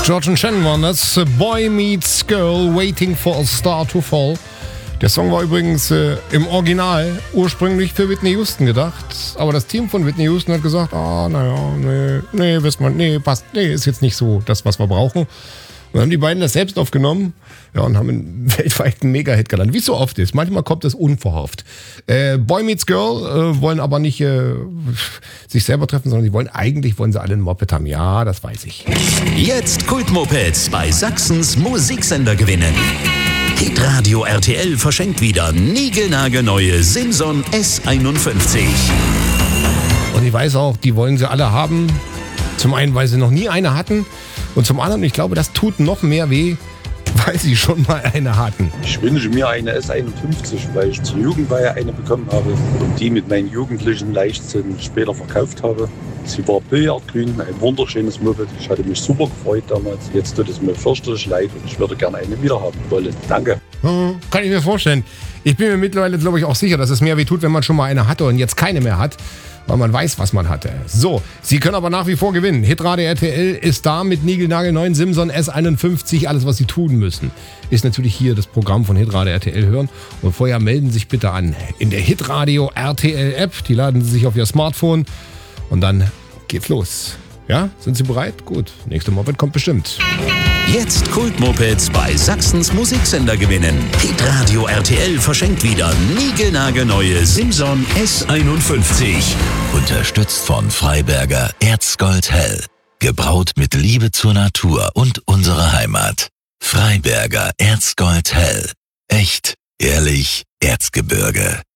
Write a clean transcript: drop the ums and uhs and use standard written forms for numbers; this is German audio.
George und Shannon waren das. Boy Meets Girl, Waiting for a Star to Fall. Der Song war übrigens im Original ursprünglich für Whitney Houston gedacht. Aber das Team von Whitney Houston hat gesagt, passt, ist jetzt nicht so das, was wir brauchen. Und dann haben die beiden das selbst aufgenommen, ja, und haben einen weltweiten Mega-Hit gelandet. Wie es so oft ist. Manchmal kommt das unverhofft. Boy Meets Girl wollen aber nicht sich selber treffen, sondern wollen sie alle ein Moped haben. Ja, das weiß ich. Jetzt Kultmopeds bei Sachsens Musiksender gewinnen. Hitradio RTL verschenkt wieder niegelnagelneue Simson S51. Und ich weiß auch, die wollen sie alle haben. Zum einen, weil sie noch nie eine hatten. Und zum anderen, ich glaube, das tut noch mehr weh, weil sie schon mal eine hatten. Ich wünsche mir eine S51, weil ich zur Jugendweihe eine bekommen habe und die mit meinen jugendlichen Leichtsinn später verkauft habe. Sie war billardgrün, ein wunderschönes Moped. Ich hatte mich super gefreut damals. Jetzt tut es mir fürchterlich leid und ich würde gerne eine wieder haben wollen. Danke. Kann ich mir vorstellen. Ich bin mir mittlerweile, glaube ich, auch sicher, dass es mehr weh tut, wenn man schon mal eine hatte und jetzt keine mehr hat, weil man weiß, was man hatte. So, Sie können aber nach wie vor gewinnen. Hitradio RTL ist da mit niegelnagelneuen Simson S51. Alles, was Sie tun müssen, ist natürlich hier das Programm von Hitradio RTL hören. Und vorher melden Sie sich bitte an in der Hitradio RTL App. Die laden Sie sich auf Ihr Smartphone und dann geht's los. Ja, sind Sie bereit? Gut, nächste Moped kommt bestimmt. Jetzt Kultmopeds bei Sachsens Musiksender gewinnen. Hitradio RTL verschenkt wieder niegelnagelneue Simson S51. Unterstützt von Freiberger Erzgold Hell. Gebraut mit Liebe zur Natur und unserer Heimat. Freiberger Erzgold Hell. Echt, ehrlich, Erzgebirge.